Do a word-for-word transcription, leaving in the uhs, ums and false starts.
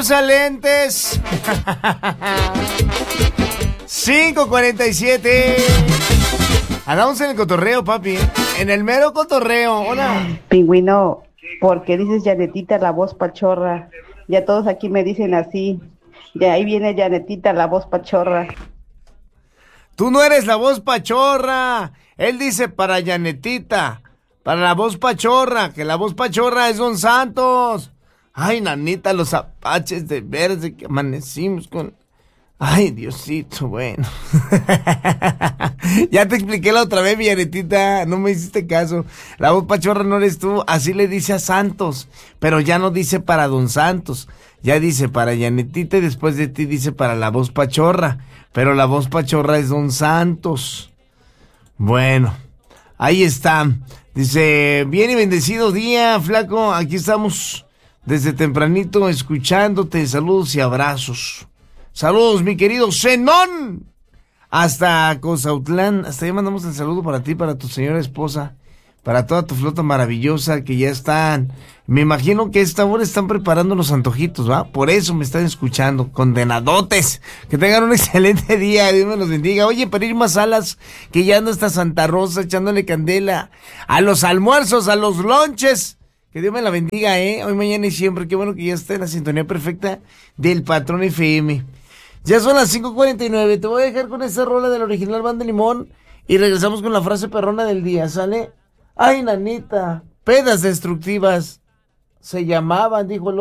usa lentes. cinco cuarenta y siete. Andamos en el cotorreo, papi. En el mero cotorreo. Hola. Pingüino, ¿por qué dices Janetita la voz pachorra? Ya todos aquí me dicen así. Ya ahí viene Janetita la voz pachorra. Tú no eres la voz pachorra. Él dice para Janetita, para la voz pachorra, que la voz pachorra es Don Santos. Ay, nanita, los apaches de verde que amanecimos con... Ay, Diosito, bueno. Ya te expliqué la otra vez, Janetita, no me hiciste caso. La voz pachorra no eres tú, así le dice a Santos, pero ya no dice para Don Santos. Ya dice para Janetita y después de ti dice para la voz pachorra. Pero la voz pachorra es Don Santos. Bueno, ahí está. Dice, bien y bendecido día, flaco. Aquí estamos desde tempranito escuchándote. Saludos y abrazos. Saludos, mi querido Zenón. Hasta Cozautlán. Hasta ahí mandamos el saludo para ti, para tu señora esposa. Para toda tu flota maravillosa que ya están. Me imagino que a esta hora están preparando los antojitos, ¿va? Por eso me están escuchando, condenadotes. Que tengan un excelente día, Dios me los bendiga. Oye, para ir más alas, que ya anda hasta Santa Rosa echándole candela a los almuerzos, a los lonches. Que Dios me la bendiga, ¿eh? Hoy, mañana y siempre. Qué bueno que ya está en la sintonía perfecta del Patrón F M. Ya son las cinco cuarenta y nueve. Te voy a dejar con esta rola del original Banda Limón y regresamos con la frase perrona del día, ¿sale? Ay, nanita, pedas destructivas se llamaban, dijo el